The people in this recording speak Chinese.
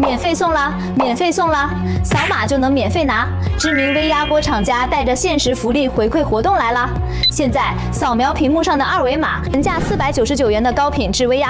免费送啦！免费送啦！扫码就能免费拿。知名微压锅厂家带着限时福利回馈活动来啦！现在扫描屏幕上的二维码，原价499元的高品质微压